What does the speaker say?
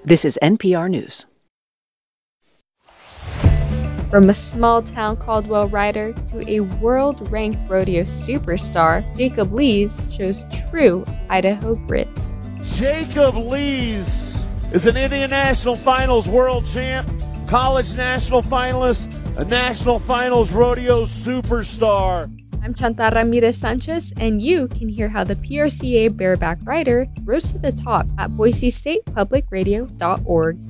This is NPR News. From a small-town Caldwell rider to a world-ranked rodeo superstar, Jacob Lees shows true Idaho grit. Jacob Lees is an Indian National Finals world champ, college national finalist, a national finals rodeo superstar. I'm Chanta Ramirez Sanchez, and you can hear how the PRCA bareback rider rose to the top at BoiseStatePublicRadio.org.